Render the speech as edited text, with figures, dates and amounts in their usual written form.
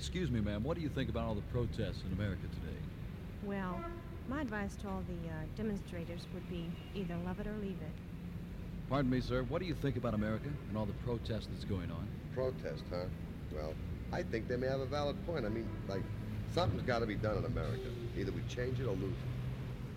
Excuse me, ma'am. What do you think about all the protests in America today? Well, my advice to all the demonstrators would be either love it or leave it. Pardon me, sir. What do you think about America and all the protests that's going on? Protest, huh? Well, I think they may have a valid point. I mean, like, something's got to be done in America. Either we change it or lose it.